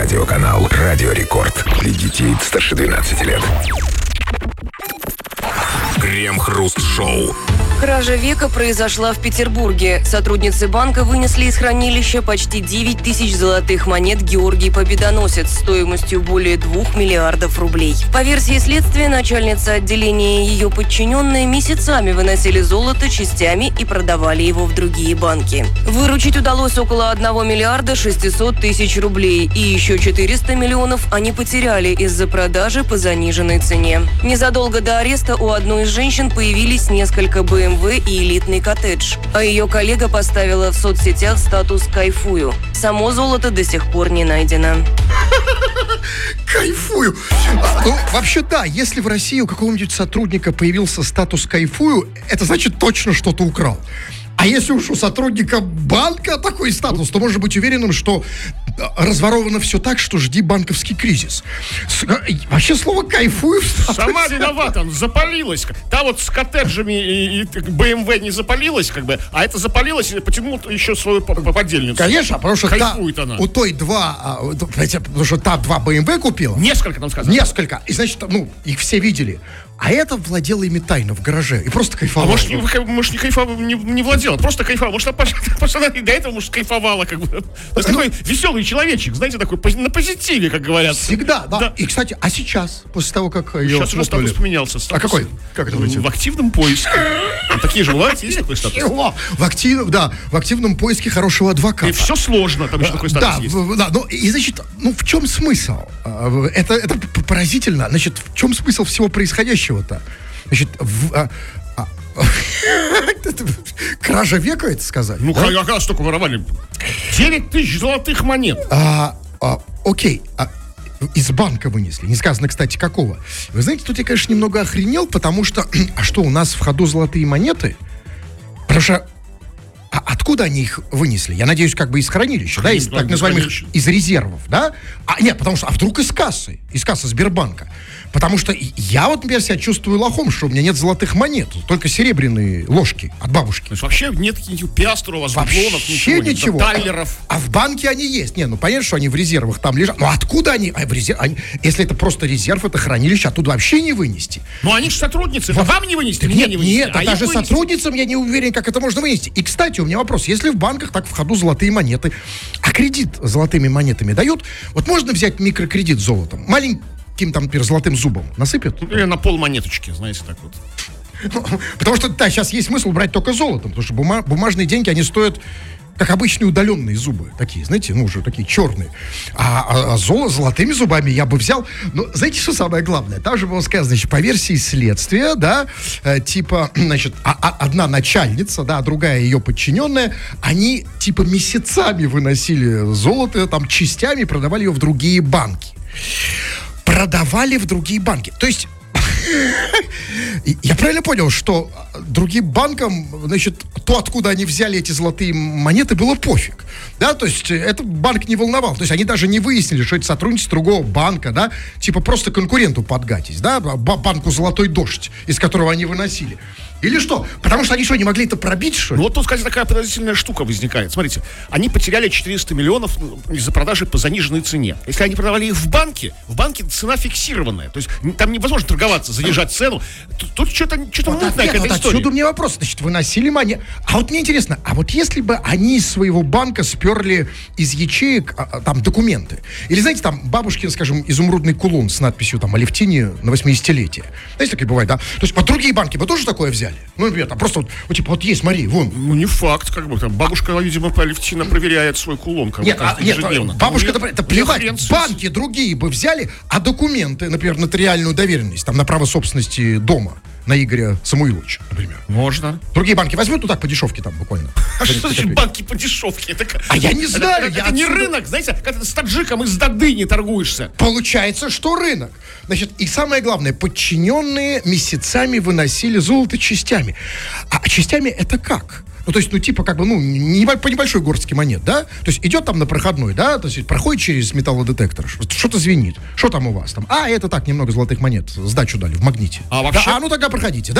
Телерадиоканал «Радио Рекорд». Для детей старше 12 лет. Крем-хруст-шоу. Кража века произошла в Петербурге. Сотрудницы банка вынесли из хранилища почти 9 тысяч золотых монет «Георгий Победоносец» стоимостью более 2 миллиардов рублей. По версии следствия, начальница отделения и ее подчиненные месяцами выносили золото частями и продавали его в другие банки. Выручить удалось около 1 миллиарда 600 тысяч рублей, и еще 400 миллионов они потеряли из-за продажи по заниженной цене. Незадолго до ареста у одной из женщин появились несколько БМВ и элитный коттедж. А ее коллега поставила в соцсетях статус «Кайфую». Само золото до сих пор не найдено. Кайфую. Ну, вообще, да, если в России у какого-нибудь сотрудника появился статус «Кайфую», это значит точно что-то украл. А если уж у сотрудника банка такой статус, то можно быть уверенным, что разворовано все так, что жди банковский кризис. Вообще слово «кайфую» сама виновата, он запалилась. Та вот с коттеджами и БМВ не запалилась, как бы, а это запалилось и потянула еще свою подельницу. Конечно, потому что кайфует она. У той потому что та 2 БМВ купила. Несколько, там сказано. Несколько. И, значит, их все видели. А это владела ими тайно в гараже. И просто кайфовала. А может, не кайфовала, не владела, просто кайфовала. Может, она и до этого, может, кайфовала, как бы. То есть такой веселый человечек, знаете, такой на позитиве, как говорят. Всегда, да. И, кстати, а сейчас, после того, как ее сейчас уже статус поменялся. А какой? Как это говорите? В активном поиске. Такие же бывают, есть такой статус? В активном поиске хорошего адвоката. И все сложно, там еще такой статус есть. Да, и, значит, в чем смысл? Это поразительно. Значит, в чем смысл всего происходящего-то? Значит, кража века, это сказать? Ну, как столько воровали? 9 тысяч золотых монет. Окей. Из банка вынесли. Не сказано, кстати, какого. Вы знаете, тут я, конечно, немного охренел, потому что... А что, у нас в ходу золотые монеты? Потому что... откуда они их вынесли? Я надеюсь, как бы из хранилища, да, из так называемых, из резервов, да? Нет, потому что, вдруг из кассы Сбербанка. Потому что я вот, например, себя чувствую лохом, что у меня нет золотых монет, только серебряные ложки от бабушки. То есть вообще нет каких-нибудь пиастров, у вас вообще ничего. Таллеров. А в банке они есть. Понятно, что они в резервах там лежат. Но откуда они? Если это просто резерв, это хранилище, оттуда вообще не вынести. Ну, они же сотрудницы. Вам не вынести, мне не вынести. Нет, даже сотрудницам я не уверен, как это можно вынести. И, кстати, у меня вопрос. Если в банках так в ходу золотые монеты, а кредит золотыми монетами дают, вот можно взять микрокредит золотом? Маленьким, там, например, золотым зубом насыпят? Например, на полмонеточки, знаете, так вот. Потому что, да, сейчас есть смысл брать только золотом, потому что бумажные деньги, они стоят как обычные удаленные зубы, такие, знаете, уже такие черные. А золотыми зубами я бы взял. Но знаете, что самое главное? Там же было сказано, значит, по версии следствия, да, типа, значит, одна начальница, да, другая ее подчиненная, они типа месяцами выносили золото, там, частями, продавали ее в другие банки. Продавали в другие банки. То есть я правильно понял, что другим банкам, значит, то, откуда они взяли эти золотые монеты, было пофиг, да, то есть этот банк не волновал, то есть они даже не выяснили, что это сотрудница другого банка, да, типа просто конкуренту подгатить, да, банку «Золотой дождь», из которого они выносили. Или что? Потому что они что, не могли это пробить, что ли? Ну вот тут, кстати, такая подозрительная штука возникает. Смотрите, они потеряли 400 миллионов из-за продажи по заниженной цене. Если они продавали их в банке цена фиксированная. То есть там невозможно торговаться, занижать цену. Тут что-то мутная какая-то история. Отсюда у меня вопрос. Значит, выносили монеты. А вот мне интересно, а вот если бы они из своего банка сперли из ячеек там документы, или, знаете, там бабушкин, скажем, изумрудный кулон с надписью там «Алевтине на 80-летие». Знаете, такие бывает, да? То есть по другие банки бы тоже такое взяли? Ну, например, там просто типа, вот есть, смотри, вон. Ну, не факт, как бы, там, бабушка, видимо, Алевтина проверяет свой кулон, как бы, ежедневно. Бабушка, это плевать, банки другие бы взяли, а документы, например, нотариальную доверенность, там, на право собственности дома, на Игоря Самуиловича, например. Можно. Другие банки возьмут, ну так, по дешевке там буквально. А что значит банки по дешевке? Я не знаю. Это не рынок, знаете, когда ты с таджиком из Дадыни торгуешься. Получается, что рынок. Значит, и самое главное, подчиненные месяцами выносили золото частями. А частями это как? Ну, то есть, типа, как бы, по небольшой горстке монет, да? То есть, идет там на проходной, да? То есть, проходит через металлодетектор, что-то звенит. Что там у вас там? Это так, немного золотых монет. Сдачу дали в магните. А вообще? Да, тогда проходите, да?